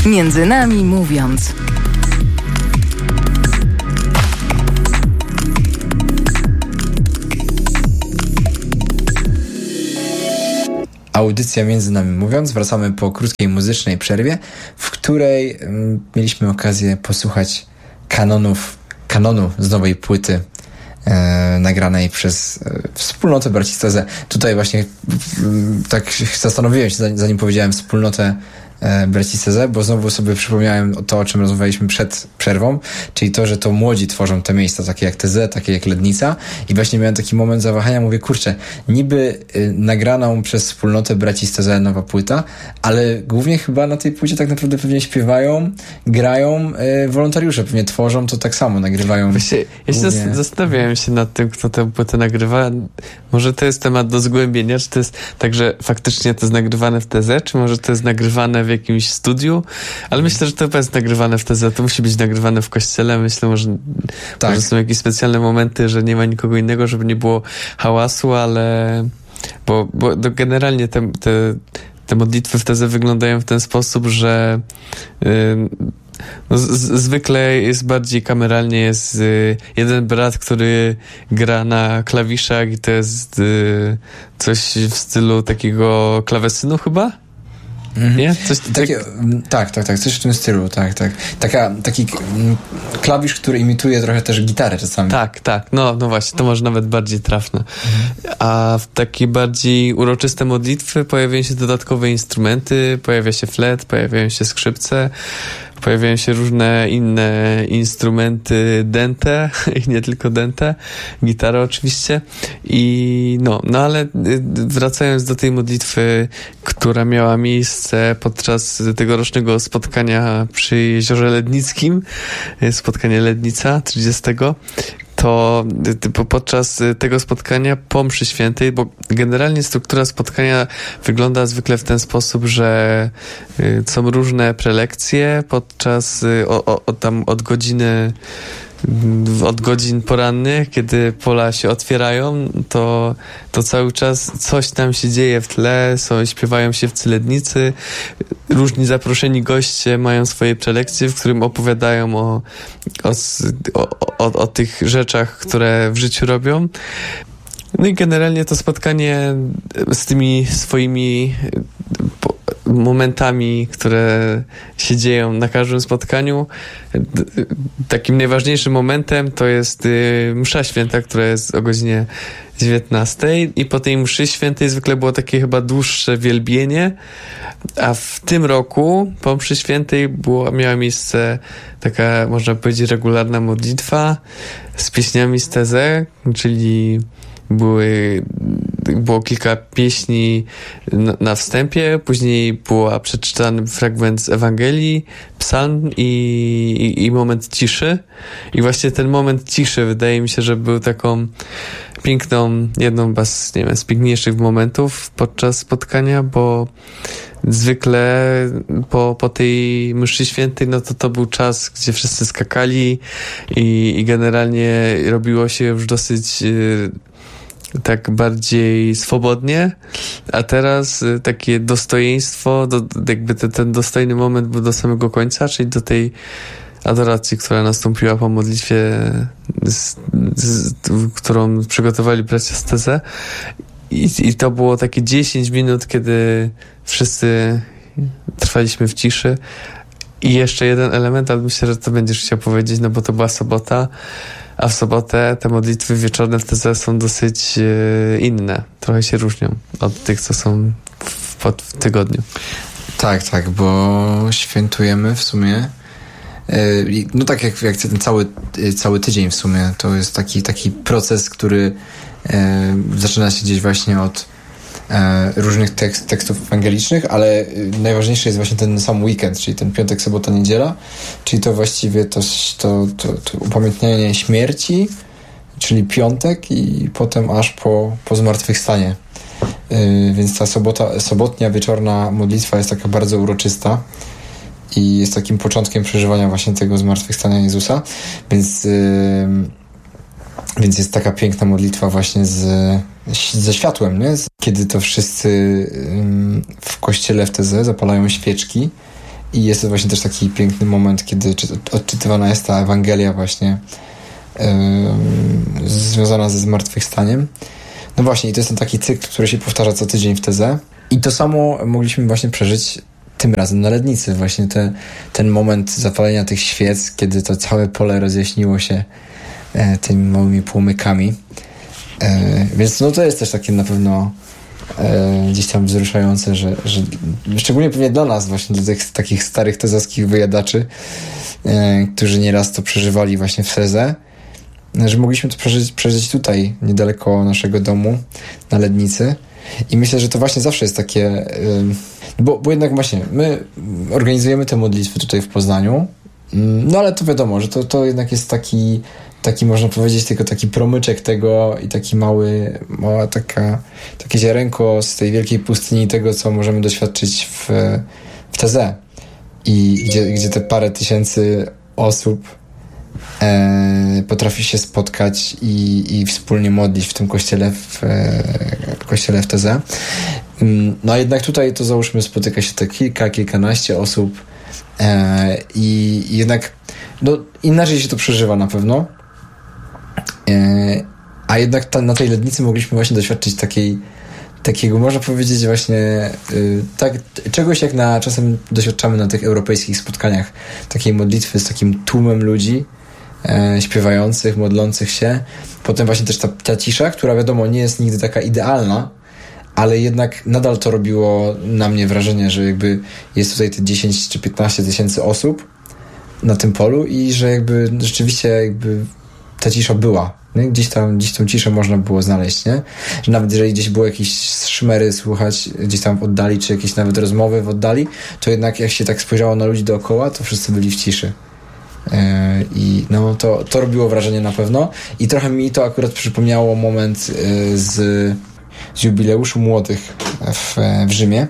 Między nami mówiąc. Audycja Między nami mówiąc. Wracamy po krótkiej muzycznej przerwie, w której mieliśmy okazję posłuchać kanonu z nowej płyty nagranej przez wspólnotę braci Stezę. Tutaj właśnie tak zastanowiłem się, zanim powiedziałem wspólnotę braci Stezę, bo znowu sobie przypomniałem to, o czym rozmawialiśmy przed przerwą, czyli to, że to młodzi tworzą te miejsca, takie jak TZ, takie jak Lednica, i właśnie miałem taki moment zawahania, mówię, kurczę, niby nagraną przez wspólnotę braci Stezę nowa płyta, ale głównie chyba na tej płycie tak naprawdę pewnie śpiewają, grają wolontariusze, pewnie tworzą to tak samo, nagrywają. Właśnie, ja się zastanawiałem się nad tym, kto tę płytę nagrywa. Może to jest temat do zgłębienia, czy to jest tak, że faktycznie to jest nagrywane w TZ, czy może to jest nagrywane w jakimś studiu, ale myślę, że to jest nagrywane w TZ, to musi być nagrywane w kościele, myślę, może są jakieś specjalne momenty, że nie ma nikogo innego, żeby nie było hałasu, ale bo generalnie te modlitwy w TZ wyglądają w ten sposób, że zwykle jest bardziej kameralnie, jest jeden brat, który gra na klawiszach i to jest coś w stylu takiego klawesynu chyba? Nie? Coś tak, coś w tym stylu, tak. Taki klawisz, który imituje trochę też gitarę czasami. Tak, no właśnie, to może nawet bardziej trafne. A w takie bardziej uroczyste modlitwy pojawiają się dodatkowe instrumenty, pojawia się flet, pojawiają się skrzypce, pojawiają się różne inne instrumenty dęte i nie tylko dęte, gitara oczywiście. I ale wracając do tej modlitwy, która miała miejsce podczas tegorocznego spotkania przy Jeziorze Lednickim, spotkanie Lednica 30, to podczas tego spotkania po mszy świętej, bo generalnie struktura spotkania wygląda zwykle w ten sposób, że są różne prelekcje podczas od godzin porannych, kiedy pola się otwierają, to cały czas coś tam się dzieje w tle, śpiewają się w Lednicy, różni zaproszeni goście mają swoje prelekcje, w którym opowiadają o tych rzeczach, które w życiu robią. No i generalnie to spotkanie z tymi swoimi momentami, które się dzieją na każdym spotkaniu. Takim najważniejszym momentem to jest msza święta, która jest o godzinie 19 i po tej mszy świętej zwykle było takie chyba dłuższe wielbienie, a w tym roku po mszy świętej miała miejsce taka, można powiedzieć, regularna modlitwa z pieśniami z TZ, czyli było kilka pieśni na wstępie, później był przeczytany fragment z Ewangelii, psalm i moment ciszy. I właśnie ten moment ciszy wydaje mi się, że był taką piękną, jedną z piękniejszych momentów podczas spotkania, bo zwykle po tej mszy świętej, to był czas, gdzie wszyscy skakali i generalnie robiło się już dosyć tak bardziej swobodnie, a teraz takie dostojeństwo, jakby ten dostojny moment był do samego końca, czyli do tej adoracji, która nastąpiła po modlitwie, którą przygotowali bracia z TZ. I to było takie 10 minut, kiedy wszyscy trwaliśmy w ciszy. I jeszcze jeden element, ale myślę, że to będziesz chciał powiedzieć, bo to była sobota, a w sobotę te modlitwy wieczorne w TZ są dosyć inne. Trochę się różnią od tych, co są w tygodniu. Tak, bo świętujemy w sumie tak jak ten cały tydzień w sumie. To jest taki proces, który zaczyna się gdzieś właśnie od różnych tekstów ewangelicznych, ale najważniejszy jest właśnie ten sam weekend, czyli ten piątek, sobota, niedziela, czyli to właściwie to upamiętnianie śmierci, czyli piątek i potem aż po zmartwychwstanie. Więc ta sobotnia wieczorna modlitwa jest taka bardzo uroczysta i jest takim początkiem przeżywania właśnie tego zmartwychwstania Jezusa, więc jest taka piękna modlitwa właśnie ze światłem, nie? Kiedy to wszyscy w kościele w TZ zapalają świeczki I jest to właśnie też taki piękny moment, kiedy odczytywana jest ta Ewangelia właśnie związana ze zmartwychwstaniem. No właśnie, i to jest ten taki cykl, który się powtarza co tydzień w Teze. I to samo mogliśmy właśnie przeżyć tym razem na Lednicy. Właśnie ten moment zapalenia tych świec, kiedy to całe pole rozjaśniło się tymi małymi płomykami. Więc no to jest też takie na pewno gdzieś tam wzruszające, że szczególnie pewnie dla nas właśnie, dla tych takich starych tezowskich wyjadaczy, którzy nieraz to przeżywali właśnie w Teze, że mogliśmy to przeżyć tutaj, niedaleko naszego domu, na Lednicy. I myślę, że to właśnie zawsze jest takie, bo jednak właśnie my organizujemy te modlitwy tutaj w Poznaniu, no ale to wiadomo, że to jednak jest taki można powiedzieć, tylko taki promyczek tego i taki takie ziarenko z tej wielkiej pustyni tego, co możemy doświadczyć w Teze. I gdzie te parę tysięcy osób potrafi się spotkać i wspólnie modlić w tym kościele w Teze. No a jednak tutaj to załóżmy spotyka się te kilkanaście osób i jednak no, inaczej się to przeżywa na pewno. A jednak na tej Lednicy mogliśmy właśnie doświadczyć takiego, można powiedzieć właśnie czegoś jak czasem doświadczamy na tych europejskich spotkaniach, takiej modlitwy z takim tłumem ludzi śpiewających, modlących się. Potem właśnie też ta cisza, która wiadomo nie jest nigdy taka idealna, ale jednak nadal to robiło na mnie wrażenie, że jakby jest tutaj te 10 czy 15 tysięcy osób na tym polu i że jakby rzeczywiście jakby ta cisza była. Nie? Gdzieś tą ciszę można było znaleźć, nie? Że nawet jeżeli gdzieś było jakieś szmery słychać gdzieś tam w oddali, czy jakieś nawet rozmowy w oddali, to jednak jak się tak spojrzało na ludzi dookoła, to wszyscy byli w ciszy. I no to robiło wrażenie na pewno. I trochę mi to akurat przypomniało moment z jubileuszu młodych w Rzymie,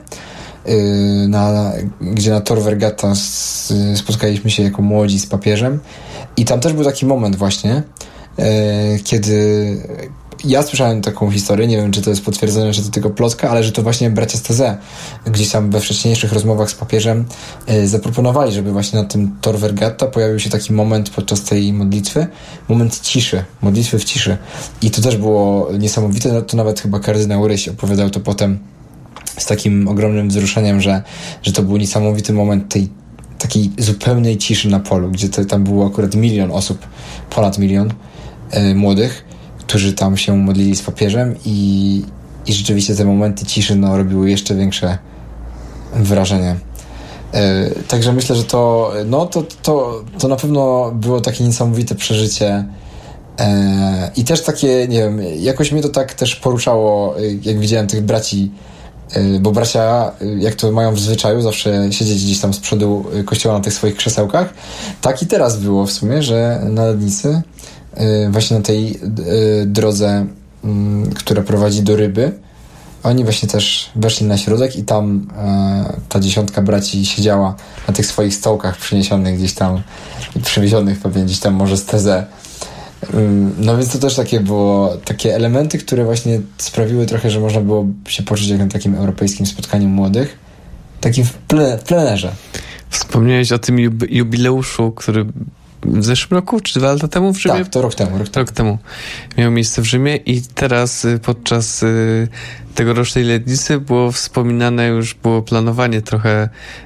gdzie na Tor Vergata spotkaliśmy się jako młodzi z papieżem. I tam też był taki moment właśnie, kiedy ja słyszałem taką historię, nie wiem, czy to jest potwierdzone, czy to tylko plotka, ale że to właśnie bracia z Teze gdzieś tam we wcześniejszych rozmowach z papieżem zaproponowali, żeby właśnie na tym Tor Vergata pojawił się taki moment podczas tej modlitwy, moment ciszy, modlitwy w ciszy. I to też było niesamowite, to nawet chyba kardynał Ryś opowiadał to potem z takim ogromnym wzruszeniem, że to był niesamowity moment tej takiej zupełnej ciszy na polu, gdzie tam było akurat 1 milion osób, ponad 1 milion młodych, którzy tam się modlili z papieżem i rzeczywiście te momenty ciszy robiły jeszcze większe wrażenie. Także myślę, że to na pewno było takie niesamowite przeżycie i też takie, nie wiem, jakoś mnie to tak też poruszało, jak widziałem tych braci, bo bracia, jak to mają w zwyczaju, zawsze siedzieć gdzieś tam z przodu kościoła na tych swoich krzesełkach. Tak i teraz było w sumie, że na Lednicy, właśnie na tej drodze, która prowadzi do Ryby, oni właśnie też weszli na środek i tam ta 10 braci siedziała na tych swoich stołkach przyniesionych gdzieś tam, przywiezionych pewnie gdzieś tam może z Teze. No więc to też takie elementy, które właśnie sprawiły trochę, że można było się poczuć jak na takim europejskim spotkaniu młodych, takim w plenerze. Wspomniałeś o tym jubileuszu, który w zeszłym roku, czy 2 lata temu w Rzymie? Tak, to rok temu miał miejsce w Rzymie i teraz podczas tegorocznej Lednicy było wspominane, już było planowanie trochę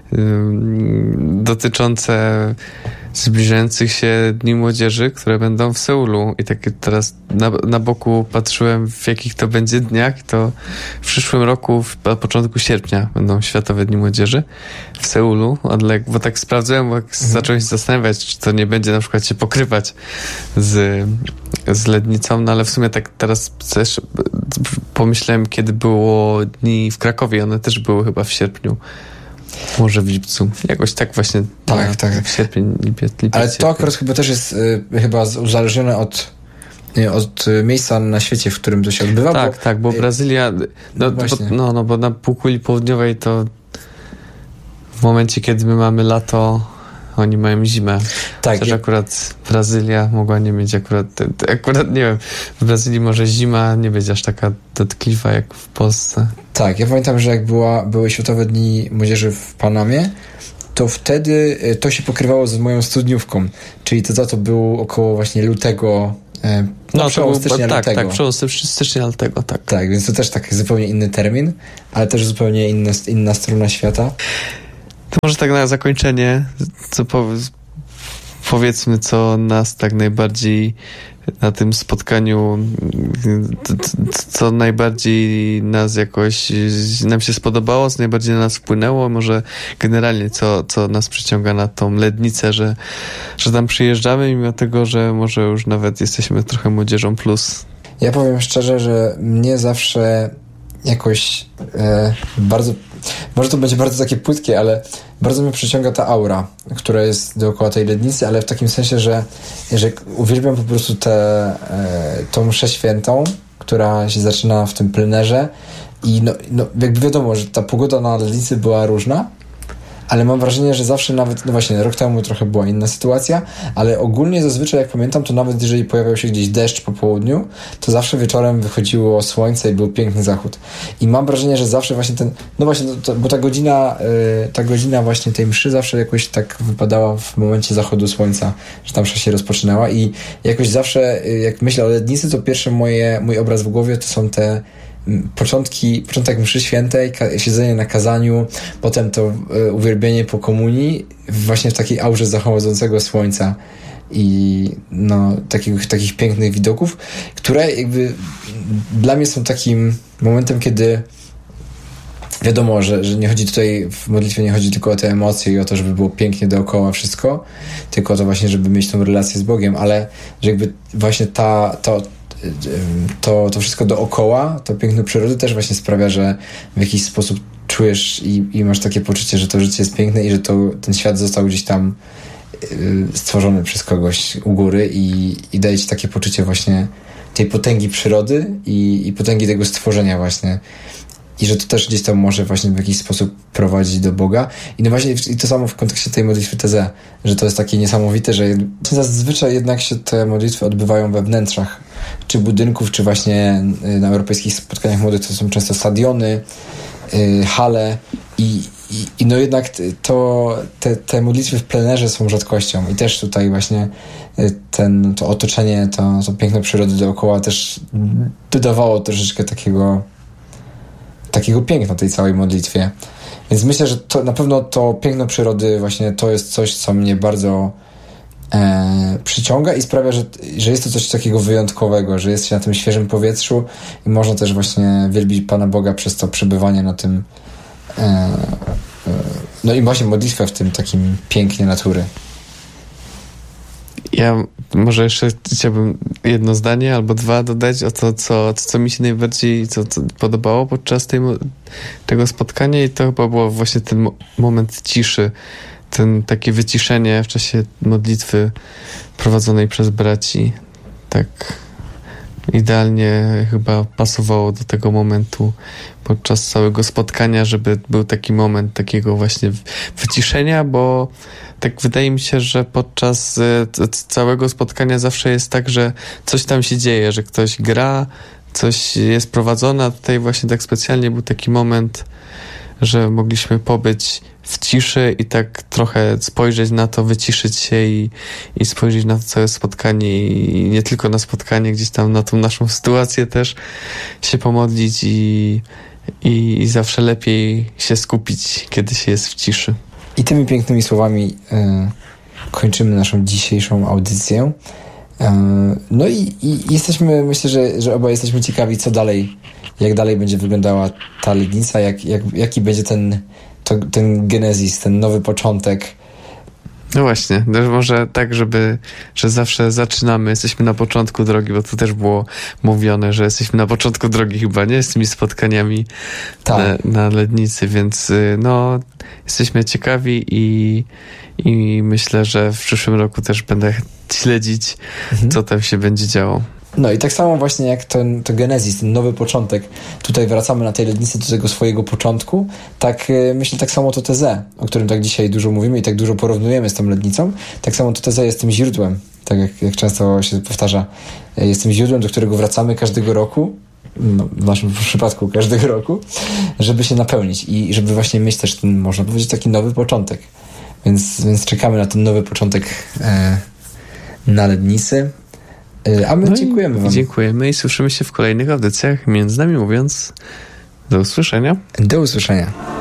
dotyczące zbliżających się Dni Młodzieży, które będą w Seulu. I tak teraz na boku patrzyłem, w jakich to będzie dniach. To w przyszłym roku, na początku sierpnia będą Światowe Dni Młodzieży w Seulu. Bo tak sprawdzałem, bo zacząłem się zastanawiać, czy to nie będzie na przykład się pokrywać z Lednicą, no ale w sumie tak teraz też pomyślałem, kiedy było dni w Krakowie, one też były chyba w sierpniu. Może w lipcu. Jakoś tak właśnie. Tak. W sierpień, lipiec. Ale to akurat chyba też jest chyba uzależnione od miejsca na świecie, w którym to się odbywa. Tak, bo Brazylia, bo na półkuli południowej to w momencie, kiedy my mamy lato, oni mają zimę. Tak. Chociaż akurat Brazylia mogła nie mieć akurat nie wiem, w Brazylii może zima nie być aż taka dotkliwa jak w Polsce. Tak, ja pamiętam, że jak były Światowe Dni Młodzieży w Panamie, to wtedy to się pokrywało z moją studniówką, czyli to było około właśnie lutego, przełom stycznia, lutego. Tak, przełom stycznia, lutego, tak. Tak, więc to też taki zupełnie inny termin, ale też zupełnie inna strona świata. To może tak na zakończenie, powiedzmy, co nas tak najbardziej na tym spotkaniu, co najbardziej nam się spodobało, co najbardziej na nas wpłynęło, może generalnie co nas przyciąga na tą Lednicę, że tam przyjeżdżamy, mimo tego, że może już nawet jesteśmy trochę młodzieżą plus. Ja powiem szczerze, że mnie zawsze jakoś bardzo, może to będzie bardzo takie płytkie, ale bardzo mnie przyciąga ta aura, która jest dookoła tej Lednicy, ale w takim sensie, że uwielbiam po prostu tą mszę świętą, która się zaczyna w tym plenerze i jakby wiadomo, że ta pogoda na Lednicy była różna, ale mam wrażenie, że zawsze nawet, właśnie rok temu trochę była inna sytuacja, ale ogólnie zazwyczaj, jak pamiętam, to nawet jeżeli pojawiał się gdzieś deszcz po południu, to zawsze wieczorem wychodziło słońce i był piękny zachód. I mam wrażenie, że zawsze właśnie bo ta godzina właśnie tej mszy zawsze jakoś tak wypadała w momencie zachodu słońca, że tam msza się rozpoczynała i jakoś zawsze, jak myślę o Lednicy, to pierwszy mój obraz w głowie to są te początek mszy świętej, siedzenie na kazaniu, potem to uwielbienie po komunii, właśnie w takiej aurze zachodzącego słońca i takich pięknych widoków, które jakby dla mnie są takim momentem, kiedy wiadomo, że nie chodzi tutaj w modlitwie, nie chodzi tylko o te emocje i o to, żeby było pięknie dookoła wszystko, tylko o to właśnie, żeby mieć tą relację z Bogiem, ale że jakby właśnie to wszystko dookoła, to piękno przyrody też właśnie sprawia, że w jakiś sposób czujesz i masz takie poczucie, że to życie jest piękne i że ten świat został gdzieś tam stworzony przez kogoś u góry i daje ci takie poczucie właśnie tej potęgi przyrody i potęgi tego stworzenia właśnie. I że to też gdzieś tam może właśnie w jakiś sposób prowadzić do Boga. I no właśnie i to samo w kontekście tej modlitwy Teze, że to jest takie niesamowite, że zazwyczaj jednak się te modlitwy odbywają we wnętrzach, czy budynków, czy właśnie na europejskich spotkaniach młodych to są często stadiony, hale i no jednak te modlitwy w plenerze są rzadkością i też tutaj właśnie to otoczenie, to piękno przyrody dookoła też dodawało troszeczkę takiego piękna tej całej modlitwie. Więc myślę, że to na pewno to piękno przyrody właśnie to jest coś, co mnie bardzo przyciąga i sprawia, że jest to coś takiego wyjątkowego, że jest się na tym świeżym powietrzu i można też właśnie wielbić Pana Boga przez to przebywanie na tym no i właśnie modlitwę w tym takim pięknie natury. Ja może jeszcze chciałbym jedno zdanie albo dwa dodać o to, co mi się najbardziej co podobało podczas tego spotkania i to chyba było właśnie ten moment ciszy, takie wyciszenie w czasie modlitwy prowadzonej przez braci. Tak idealnie chyba pasowało do tego momentu podczas całego spotkania, żeby był taki moment takiego właśnie wyciszenia, bo tak wydaje mi się, że podczas całego spotkania zawsze jest tak, że coś tam się dzieje, że ktoś gra, coś jest prowadzone, a tutaj właśnie tak specjalnie był taki moment, że mogliśmy pobyć w ciszy i tak trochę spojrzeć na to, wyciszyć się i spojrzeć na to całe spotkanie i nie tylko na spotkanie, gdzieś tam na tą naszą sytuację też się pomodlić i zawsze lepiej się skupić, kiedy się jest w ciszy. I tymi pięknymi słowami kończymy naszą dzisiejszą audycję. No i jesteśmy, myślę, że obaj jesteśmy ciekawi, co dalej, jak dalej będzie wyglądała ta Lednica, jaki będzie ten genezis, ten nowy początek. No właśnie, może tak, że zawsze zaczynamy, jesteśmy na początku drogi, bo to też było mówione, że jesteśmy na początku drogi chyba, nie? Z tymi spotkaniami na Lednicy, więc no jesteśmy ciekawi i myślę, że w przyszłym roku też będę śledzić, co tam się będzie działo. No i tak samo właśnie jak to genezis, ten nowy początek, tutaj wracamy na tej Lednicy do tego swojego początku, tak myślę tak samo to Teze, o którym tak dzisiaj dużo mówimy i tak dużo porównujemy z tą Lednicą, tak samo to Teze jest tym źródłem, tak jak często się powtarza, jest tym źródłem, do którego wracamy każdego roku, no, w naszym przypadku każdego roku, żeby się napełnić i żeby właśnie mieć też ten, można powiedzieć, taki nowy początek. Więc czekamy na ten nowy początek na Lednicy. A my dziękujemy wam. Dziękujemy i słyszymy się w kolejnych audycjach. Między nami mówiąc, do usłyszenia. Do usłyszenia.